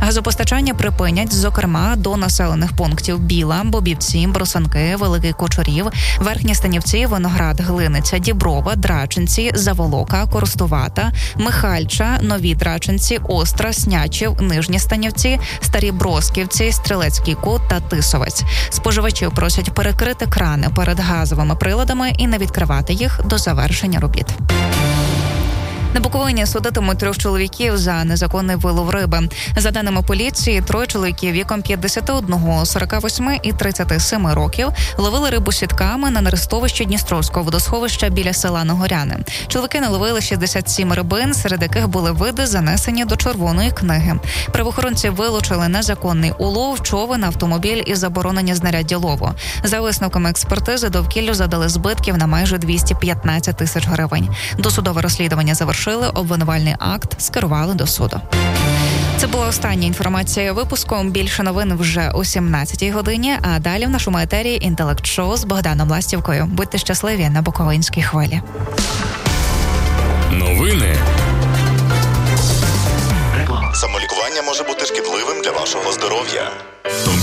Газопостачання припинять, зокрема, до населених пунктів Біла, Бобівці, Брусанки, Великий Кочурів, Верхні Станівці, Виноград, Глиниця, Діброва, Драчинці, Заволока, Коростувата, Михальча, Нові Драчинці, Остра, Снячів, Нижні Станівці, Старі Бросківці, Стрілецький Кут та Тисовець. Споживачів просять перекрити крани перед газовими приладами і не відкривати їх до завершення робіт. На Буковині судитимуть 3 чоловіків за незаконний вилов риби. За даними поліції, 3 чоловіків віком 51, 48 і 37 років ловили рибу сітками на нерестовищі Дністровського водосховища біля села Нагоряни. Чоловіки наловили 67 рибин, серед яких були види, занесені до Червоної книги. Правоохоронці вилучили незаконний улов, човен, автомобіль і заборонені знаряддя лову. За висновками експертизи, довкіллю задали збитків на майже 215 тисяч гривень. Досудове розслідування завершили, обвинувальний акт скерували до суду. Це була остання інформація випуску. Більше новин вже о 17-й годині, а далі в нашому етері «Інтелект-шоу» з Богданом Ластівкою. Будьте щасливі на Буковинській хвилі. Новини. Самолікування може бути шкідливим для вашого здоров'я.